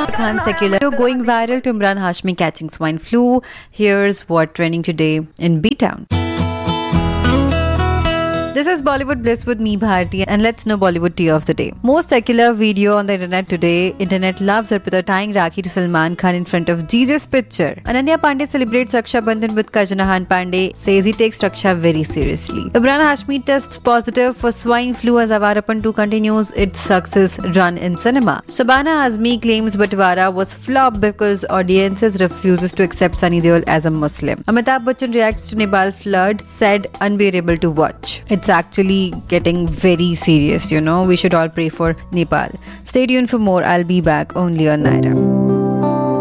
Khan secular going viral to Imran Hashmi catching swine flu. Here's what trending today in B-Town. This is Bollywood Bliss with me, Bharti, and let's know Bollywood tea of the day. Most secular video on the internet today. Internet loves Arpita tying Rakhi to Salman Khan in front of Jesus' picture. Ananya Pandey celebrates Raksha Bandhan with Kajanahan Pandey, says he takes Raksha very seriously. Imran Hashmi tests positive for swine flu as Avarapan 2 continues its success run in cinema. Shabana Azmi claims Batwara was flop because audiences refuses to accept Sunny Deol as a Muslim. Amitabh Bachchan reacts to Nepal flood, said unbearable to watch. It's actually getting very serious, we should all pray for Nepal. Stay tuned for more. I'll be back only on Naira.